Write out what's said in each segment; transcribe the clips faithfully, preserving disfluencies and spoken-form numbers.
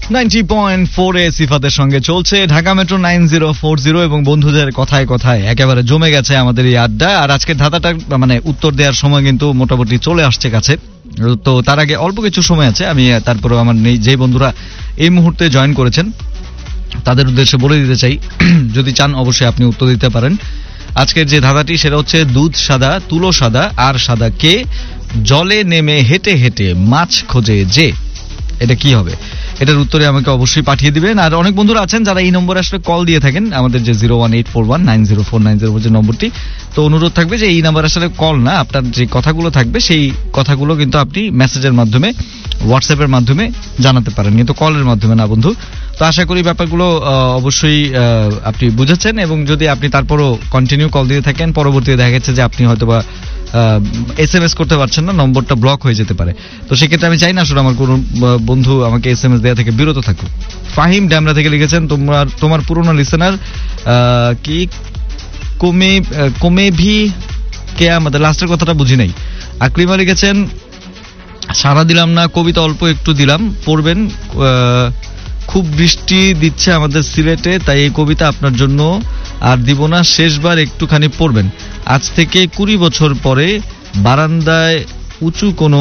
Ninety point four এ সিফাতের সঙ্গে চলছে Dhaka metro nine zero four zero এবং বন্ধুদের কথায় কথায় একেবারে জমে গেছে আমাদের এই আড্ডা। আর আজকের ধাঁধাটা মানে উত্তর দেওয়ার সময় কিন্তু মোটামুটি চলে আসছে কাছে। তো তার আগে অল্প কিছু সময় আছে, আমি তারপরেও আমার যে বন্ধুরা এই মুহূর্তে জয়েন করেছেন তাদের উদ্দেশ্যে বলে দিতে চাই, যদি চান অবশ্যই আপনি উত্তর দিতে পারেন। আজকের যে ধাঁধাটি সেটা হচ্ছে দুধ সাদা, তুলো সাদা, আর সাদা কে, জলে নেমে হেঁটে হেঁটে মাছ খোঁজে যে। এটা কি হবে? এটার উত্তরে আমাকে অবশ্যই পাঠিয়ে দিবেন। আর অনেক বন্ধুরা আছেন যারা এই নম্বরে আসলে কল দিয়ে থাকেন, আমাদের যে zero one eight four one nine zero four nine zero যে নম্বরটি। তো অনুরোধ থাকবে যে এই নাম্বার আসলে কল না, আপনার যে কথাগুলো থাকবে সেই কথাগুলো কিন্তু আপনি মেসেজের মাধ্যমে, হোয়াটসঅ্যাপের মাধ্যমে জানাতে পারেন, কিন্তু কলের মাধ্যমে না বন্ধু। তো আশা করি ব্যাপারগুলো অবশ্যই আপনি বুঝেছেন, এবং যদি আপনি তারপরও কন্টিনিউ কল দিয়ে থাকেন, পরবর্তীতে দেখা গেছে যে আপনি হয়তোবা এস এম এস করতে পারছেন না, নম্বরটা ব্লক হয়ে যেতে পারে। তো সেক্ষেত্রে আমি চাই না আসলে আমার কোনো বন্ধু আমাকে এস এম এস দেওয়া থেকে বিরত থাকুক। ফাহিম ড্যামরা থেকে লিখেছেন, তোমার তোমার পুরনো লিসেনার কি কমে কমে ভি কে আমাদের লাস্টের কথাটা বুঝি নাই। আকলিমা লিখেছেন, সারা দিলাম না, কবিতা অল্প একটু দিলাম, পড়বেন। খুব বৃষ্টি দিচ্ছে আমাদের সিলেটে, তাই এই কবিতা আপনার জন্য আর দিব না, শেষবার একটুখানি পড়বেন। আজ থেকে কুড়ি বছর পরে বারান্দায় উঁচু কোনো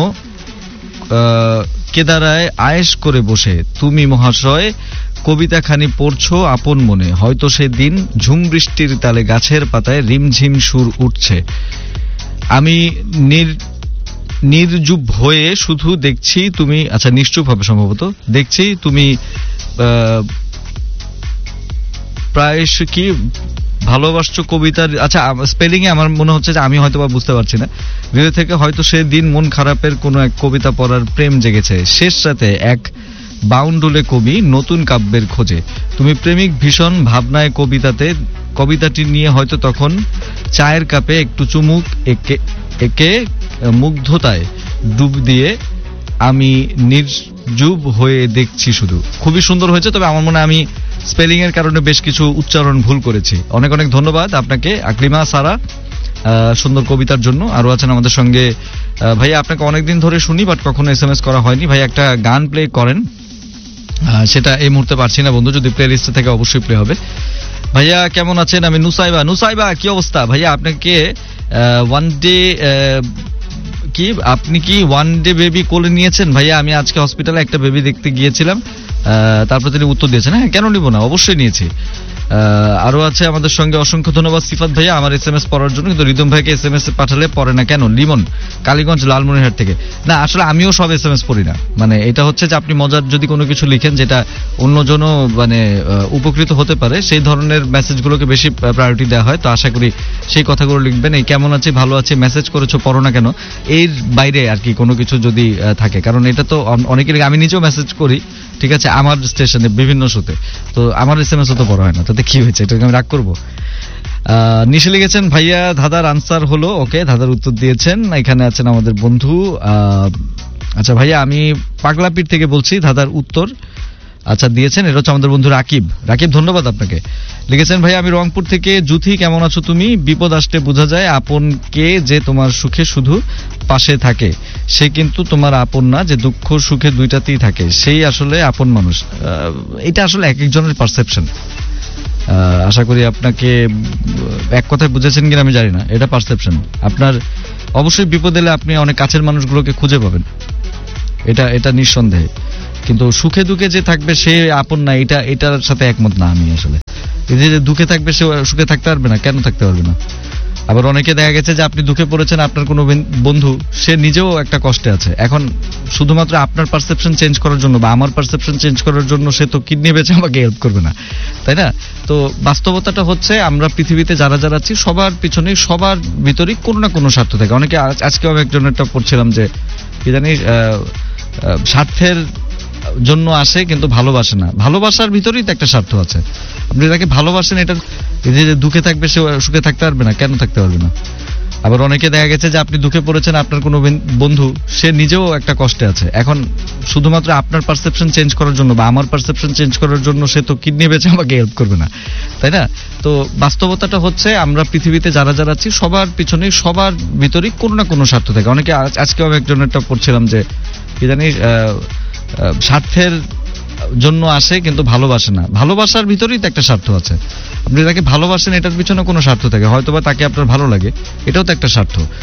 কেদারায় আয়েশ করে বসে তুমি মহাশয় কবিতাখানি পড়ছো আপন মনে, হয়তো সে দিন ঝুম বৃষ্টির তালে গাছের পাতায় রিমঝিম সুর উঠছে, আমি নির নির্জুব হয়ে শুধু দেখছি তুমি, আচ্ছা নিশ্চুপ হবে সম্ভবত, দেখছি তুমি প্রায়শ কি ভালোবাসছো কবিতার, আচ্ছা স্পেলিং এ আমার মনে হচ্ছে যে আমি হয়তো বা বুঝতে পারছি না। হৃদয় থেকে হয়তো সে দিন মন খারাপের কোনো এক কবিতা পড়ার প্রেম জেগেছে, শেষ রাতে এক বাউন্ডুলে কবি নতুন কাব্যের খোঁজে, তুমি প্রেমিক ভীষণ ভাবনায় কবিতাতে, কবিতাটি নিয়ে হয়তো তখন চায়ের কাপে একটু চুমুক একে একে মুগ্ধতায় ডুব দিয়ে আমি নির্জুব হয়ে দেখছি শুধু। খুবই সুন্দর হয়েছে, তবে আমার মনে হয় আমি স্পেলিং এর কারণে বেশ কিছু উচ্চারণ ভুল করেছি। অনেক অনেক ধন্যবাদ আপনাকে আকলিমা সারা সুন্দর কবিতার জন্য। আরো আছেন আমাদের সঙ্গে ভাইয়া, আপনাকে অনেকদিন ধরে শুনি বাট কখনো এস এম এস করা হয়নি। ভাই একটা গান প্লে করেন, সেটা এই মুহূর্তে পারছি না বন্ধু, যদি প্লে লিস্টে থেকে অবশ্যই প্লে হবে। ভাইয়া কেমন আছেন? আমি নুসাইবা। নুসাইবা কি অবস্থা ভাইয়া? আপনাকে ওয়ান ডে কি আপনি কি ওয়ান ডে বেবি কোলে নিয়েছেন? ভাইয়া আমি আজকে হসপিটালে একটা বেবি দেখতে গিয়েছিলাম, তারপর তিনি উত্তর দিয়েছেন হ্যাঁ কেন নিব না, অবশ্যই নিয়েছি। আরো আছে আমাদের সঙ্গে, অসংখ্য ধন্যবাদ সিফাত ভাইয়া আমার এস এম এস পড়ার জন্য, কিন্তু রিদম ভাইকে এস এম এস পাঠালে পড়ে না কেন? লিমন কালীগঞ্জ লালমনিরহাট থেকে। না আসলে আমিও সব এস এম এস পড়ি না, মানে এটা হচ্ছে যে আপনি মজার যদি কোনো কিছু লিখেন যেটা অন্যজনও মানে উপকৃত হতে পারে, সেই ধরনের মেসেজগুলোকে বেশি প্রায়োরিটি দেওয়া হয়। তো আশা করি সেই কথাগুলো লিখবেন। এই কেমন আছে, ভালো আছে, মেসেজ করেছো, পড়ো না কেন, এর বাইরে আর কি কোনো কিছু যদি থাকে, কারণ এটা তো অনেকের, আমি নিজেও মেসেজ করি ঠিক আছে আমার স্টেশনে বিভিন্ন শোতে, তো আমার এস এম এস তো পড়া হয় না, তাতে কি হয়েছে, এটাকে আমি রাগ করবো? নিশে লিখেছেন ভাইয়া ধাঁধার আনসার হলো, ওকে ধাঁধার উত্তর দিয়েছেন। এখানে আছেন আমাদের বন্ধু, আচ্ছা ভাইয়া আমি পাগলাপীর থেকে বলছি, ধাঁধার উত্তর আচ্ছা দিয়েছেন, এটা হচ্ছে আমাদের বন্ধু রাকিব। রাকিব ধন্যবাদ আপনাকে। লিখেছেন ভাইয়া আমি রংপুর থেকে, জুথি কেমন আছো তুমি? বিপদ আসলে বোঝা যায় আপন কে, যে তোমার সুখে শুধু পাশে থাকে সে কিন্তু তোমার আপন না, যে দুঃখ সুখে দুইটাতেই থাকে সেই আসলে আপন মানুষ। এটা আসলে এক একজনের পারসেপশন, আশা করি আপনাকে এক কথায় বুঝেছেন কিনা আমি জানি না, এটা পারসেপশন আপনার। অবশ্যই বিপদ এলে আপনি অনেক কাছের মানুষগুলোকে খুঁজে পাবেন, এটা এটা নিঃসন্দেহে, কিন্তু সুখে দুঃখে যে থাকবে সে আপন না, এটা এটার সাথে একমত না আমি আসলে। এই যে দুঃখে থাকবে সে সুখে থাকতে পারবে না, কেন থাকতে পারবে না? আবার অনেকে দেখা গেছে যে আপনি দুঃখে পড়েছেন, আপনার কোনো বন্ধু সে নিজেও একটা কষ্টে আছে, এখন শুধুমাত্র আপনার পারসেপশন চেঞ্জ করার জন্য বা আমার পারসেপশন চেঞ্জ করার জন্য সে তো কিডনি বেচে আমাকে হেল্প করবে না, তাই না? তো বাস্তবতাটা হচ্ছে আমরা পৃথিবীতে যারা যারা আছি সবার পিছনে সবার ভিতরেই কোনো না কোনো স্বার্থ থাকে। অনেকে আজকেও আমি একজনেরটা পড়ছিলাম যে কি জানি স্বার্থের জন্য আসে কিন্তু ভালোবাসে না, ভালোবাসার ভিতরেই তো একটা স্বার্থ আছে। আপনি তাকে ভালোবাসেন, এটা যে দুঃখে থাকবে সে সুখে থাকতে পারবে না, কেন থাকতে পারবে না? আবার অনেকে দেখা গেছে যে আপনি দুঃখে পড়েছেন, আপনার কোনো বন্ধু সে নিজেও একটা কষ্টে আছে, এখন শুধুমাত্র আপনার পারসেপশন চেঞ্জ করার জন্য বা আমার পারসেপশন চেঞ্জ করার জন্য সে তো কিডনি বেচে আমাকে হেল্প করবে না, তাই না? তো বাস্তবতাটা হচ্ছে আমরা পৃথিবীতে যারা যারা আছি সবার পিছনে সবার ভিতরেই কোনো না কোনো স্বার্থ থাকে। অনেকে আজকেও আমি একজনেরটা পড়ছিলাম যে কি জানি স্বার্থের জন্য আসে কিন্তু ভালোবাসে না, ভালোবাসার ভিতরেই তো একটা স্বার্থ আছে। আপনি তাকে ভালোবাসেন, এটার পিছনে কোনো স্বার্থ থাকে, হয়তোবা তাকে আপনার ভালো লাগে, এটাও তো একটা স্বার্থ।